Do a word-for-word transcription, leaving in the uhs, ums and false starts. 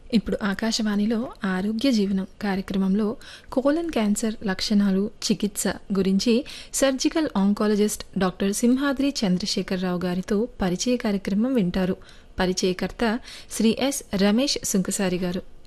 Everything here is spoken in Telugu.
ఇప్పుడు ఆకాశవాణిలో ఆరోగ్య జీవనం కార్యక్రమంలో కోలన్ క్యాన్సర్ లక్షణాలు, చికిత్స గురించి surgical oncologist doctor Simhadri Chandrashekar Rao గారితో పరిచయ కార్యక్రమం వింటారు. పరిచయకర్త శ్రీ ఎస్ రమేష్ సుంకసారి గారు.